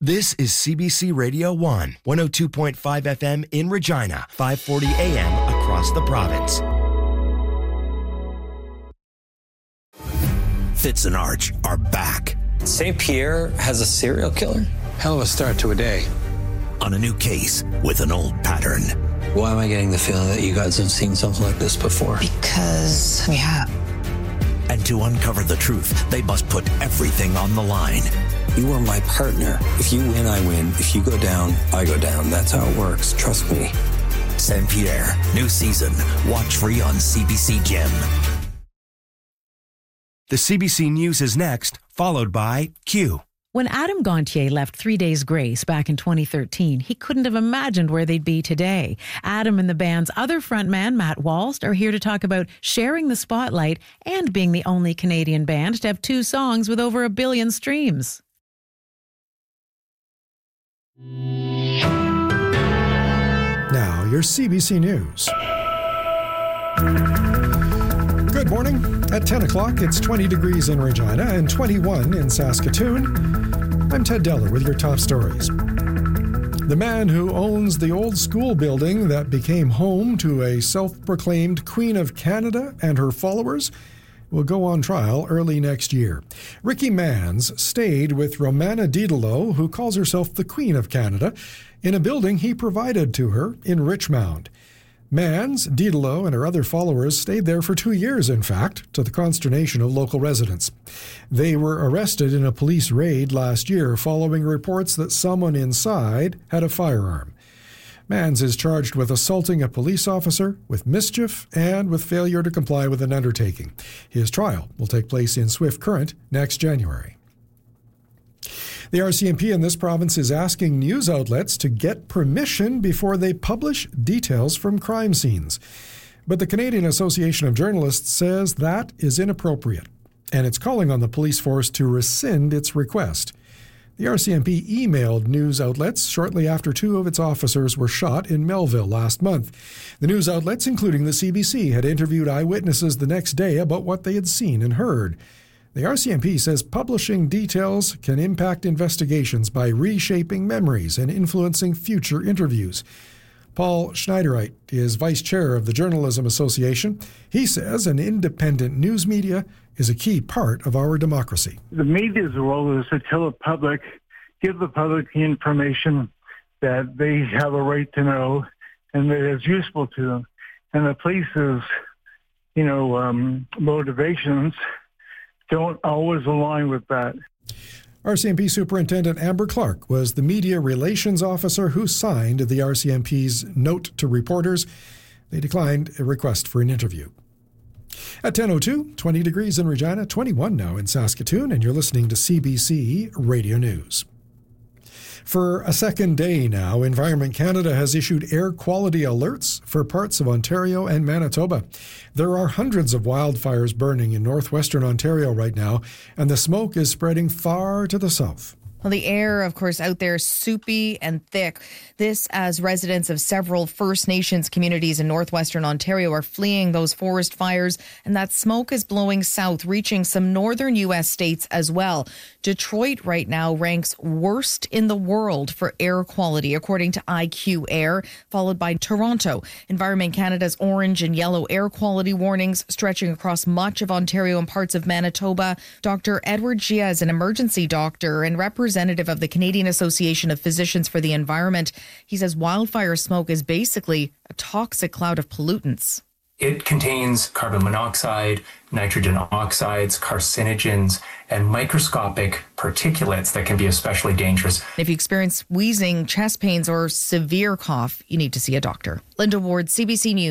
This is CBC Radio 1, 102.5 FM in Regina, 540 AM across the province. Fitz and Arch are back. St. Pierre has a serial killer? Hell of a start to a day. On a new case with an old pattern. Why am I getting the feeling that you guys have seen something like this before? Because we have. And to uncover the truth, they must put everything on the line. You are my partner. If you win, I win. If you go down, I go down. That's how it works. Trust me. St. Pierre, new season. Watch free on CBC Gem. The CBC News is next, followed by Q. When Adam Gontier left 3 Days Grace back in 2013, he couldn't have imagined where they'd be today. Adam and the band's other frontman, Matt Walst, are here to talk about sharing the spotlight and being the only Canadian band to have 2 songs with over 1 billion streams. Now, your CBC News. Good morning. At 10 o'clock, it's 20 degrees in Regina and 21 in Saskatoon. I'm Ted Deller with your top stories. The man who owns the old school building that became home to a self-proclaimed Queen of Canada and her followers will go on trial early next year. Ricky Manns stayed with Romana Diderot, who calls herself the Queen of Canada, in a building he provided to her in Richmond. Manns, Diderot, and her other followers stayed there for 2 years, in fact, to the consternation of local residents. They were arrested in a police raid last year following reports that someone inside had a firearm. Manns is charged with assaulting a police officer, with mischief, and with failure to comply with an undertaking. His trial will take place in Swift Current next January. The RCMP in this province is asking news outlets to get permission before they publish details from crime scenes. But the Canadian Association of Journalists says that is inappropriate, and it's calling on the police force to rescind its request. The RCMP emailed news outlets shortly after 2 of its officers were shot in Melville last month. The news outlets, including the CBC, had interviewed eyewitnesses the next day about what they had seen and heard. The RCMP says publishing details can impact investigations by reshaping memories and influencing future interviews. Paul Schneidereit is vice chair of the Journalism Association. He says an independent news media is a key part of our democracy. The media's role is to tell the public, give the public the information that they have a right to know and that is useful to them. And the police's, motivations don't always align with that. RCMP Superintendent Amber Clark was the media relations officer who signed the RCMP's note to reporters. They declined a request for an interview. At 10:02, 20 degrees in Regina, 21 now in Saskatoon, and you're listening to CBC Radio News. For a second day now, Environment Canada has issued air quality alerts for parts of Ontario and Manitoba. There are hundreds of wildfires burning in northwestern Ontario right now, and the smoke is spreading far to the south. Well, the air, of course, out there soupy and thick. This as residents of several First Nations communities in northwestern Ontario are fleeing those forest fires, and that smoke is blowing south, reaching some northern U.S. states as well. Detroit right now ranks worst in the world for air quality, according to IQ Air, followed by Toronto. Environment Canada's orange and yellow air quality warnings stretching across much of Ontario and parts of Manitoba. Dr. Edward Gia is an emergency doctor and representative of the Canadian Association of Physicians for the Environment. He says wildfire smoke is basically a toxic cloud of pollutants. It contains carbon monoxide, nitrogen oxides, carcinogens, and microscopic particulates that can be especially dangerous. If you experience wheezing, chest pains, or severe cough, you need to see a doctor. Linda Ward, CBC News.